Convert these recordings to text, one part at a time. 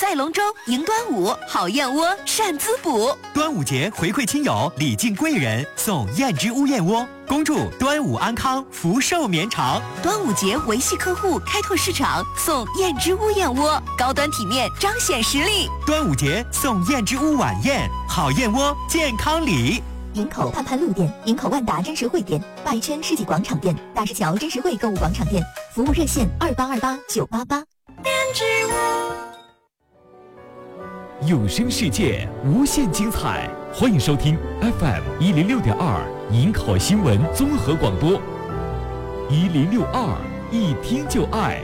赛龙舟迎端午，好燕窝善滋补。 端午节回馈亲友，礼敬贵人，送燕之屋燕窝，恭祝端午安康，福寿绵长。 端午节维系客户，开拓市场，送燕之屋燕窝，高端体面，彰显实力。 端午节送燕之屋晚宴，好燕窝健康礼。 营口盼盼路店、营口万达真实汇店、拜圈世纪广场店、大石桥真实汇购物广场店，服务热线2828-988。 有声世界无限精彩，欢迎收听 FM 106.2营口新闻综合广播，1062一听就爱。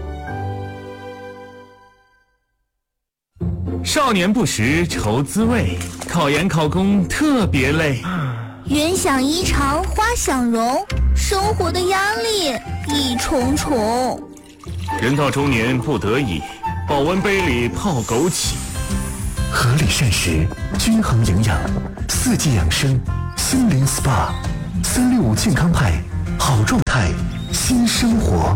少年不识愁滋味，考研考公特别累。 云想衣裳花想容，生活的压力一重重。 人到中年不得已，保温杯里泡枸杞。 合理膳食，均衡营养，四季养生，心灵 SPA，365健康派，好状态，新生活。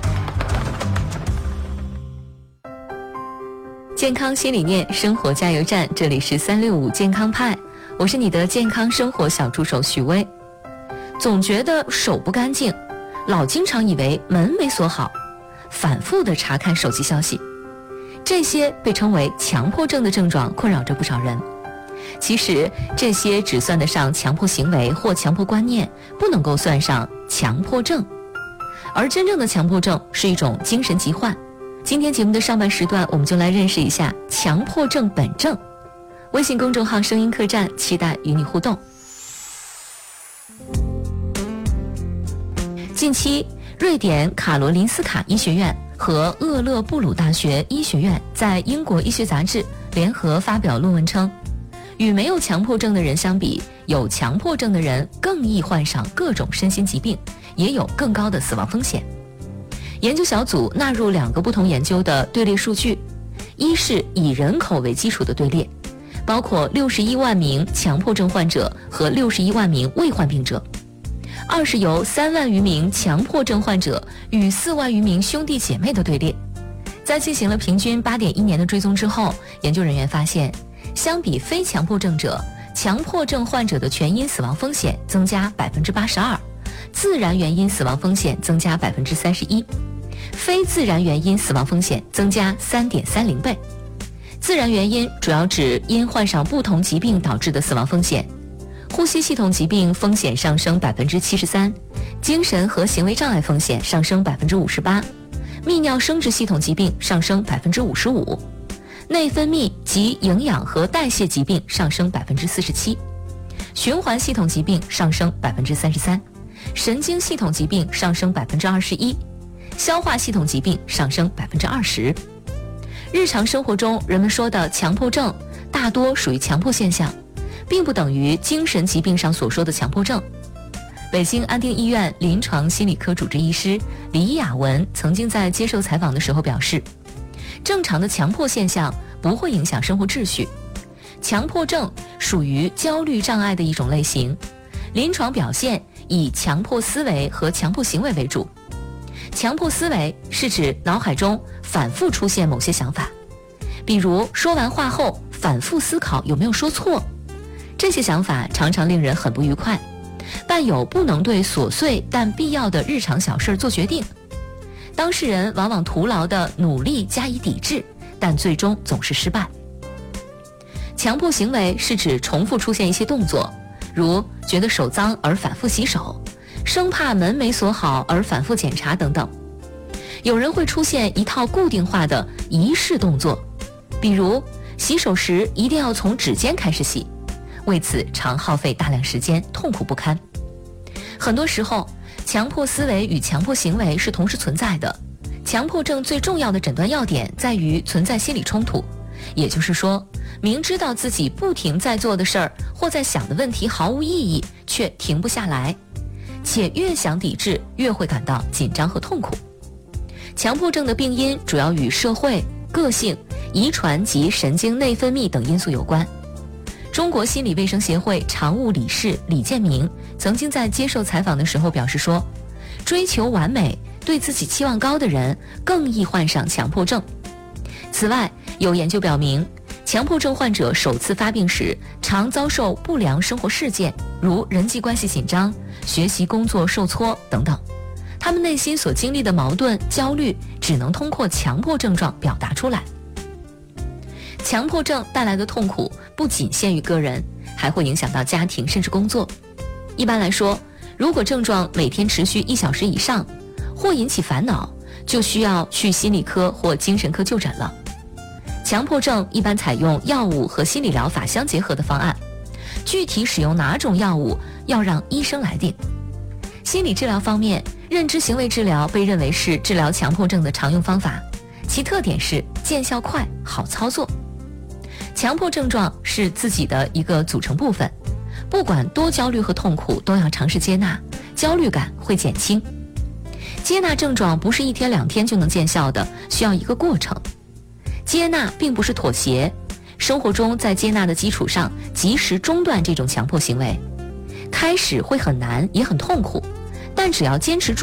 健康新理念，生活加油站，这里是365健康派，我是你的健康生活小助手许巍。总觉得手不干净，老经常以为门没锁好，反复的查看手机消息，这些被称为强迫症的症状困扰着不少人。其实这些只算得上强迫行为或强迫观念，不能够算上强迫症。而真正的强迫症是一种精神疾患。今天节目的上半时段，我们就来认识一下强迫症本症。微信公众号声音客栈，期待与你互动。近期，瑞典卡罗林斯卡医学院和厄勒布鲁大学医学院在英国医学杂志联合发表论文称，与没有强迫症的人相比，有强迫症的人更易患上各种身心疾病，也有更高的死亡风险。研究小组纳入2个不同研究的队列数据，一是以人口为基础的队列，包括61万名强迫症患者和61万名未患病者；二是由3万余名强迫症患者与4万余名兄弟姐妹的队列。在进行了平均8.1年的追踪之后，研究人员发现，相比非强迫症者，强迫症患者的全因死亡风险增加82%，自然原因死亡风险增加31%，非自然原因死亡风险增加3.30倍。自然原因主要指因患上不同疾病导致的死亡风险，呼吸系统疾病风险上升73%，精神和行为障碍风险上升58%，泌尿生殖系统疾病上升55%，内分泌及营养和代谢疾病上升47%，循环系统疾病上升33%，神经系统疾病上升21%，消化系统疾病上升20%。日常生活中人们说的强迫症大多属于强迫现象，并不等于精神疾病上所说的强迫症。北京安定医院临床心理科主治医师李雅文曾经在接受采访的时候表示，正常的强迫现象不会影响生活秩序，强迫症属于焦虑障碍的一种类型，临床表现以强迫思维和强迫行为为主。强迫思维是指脑海中反复出现某些想法，比如说完话后反复思考有没有说错，这些想法常常令人很不愉快，伴有不能对琐碎但必要的日常小事做决定。当事人往往徒劳地努力加以抵制，但最终总是失败。强迫行为是指重复出现一些动作，如觉得手脏而反复洗手，生怕门没锁好而反复检查等等。有人会出现一套固定化的仪式动作，比如洗手时一定要从指尖开始洗，为此常耗费大量时间，痛苦不堪。很多时候，强迫思维与强迫行为是同时存在的。强迫症最重要的诊断要点在于存在心理冲突，也就是说，明知道自己不停在做的事儿或在想的问题毫无意义，却停不下来，且越想抵制越会感到紧张和痛苦。强迫症的病因主要与社会、个性、遗传及神经内分泌等因素有关。中国心理卫生协会常务理事李建明曾经在接受采访的时候表示说，追求完美、对自己期望高的人更易患上强迫症。此外， 有研究表明，强迫症患者首次发病时常遭受不良生活事件，如人际关系紧张、学习工作受挫等等。他们内心所经历的矛盾、焦虑只能通过强迫症状表达出来。强迫症带来的痛苦不仅限于个人，还会影响到家庭甚至工作。一般来说，如果症状每天持续1小时以上，或引起烦恼，就需要去心理科或精神科就诊了。强迫症一般采用药物和心理疗法相结合的方案，具体使用哪种药物要让医生来定。心理治疗方面，认知行为治疗被认为是治疗强迫症的常用方法，其特点是见效快、好操作。强迫症状是自己的一个组成部分，不管多焦虑和痛苦，都要尝试接纳，焦虑感会减轻。接纳症状不是1天2天就能见效的，需要一个过程。接纳并不是妥协，生活中在接纳的基础上及时中断这种强迫行为。开始会很难，也很痛苦，但只要坚持住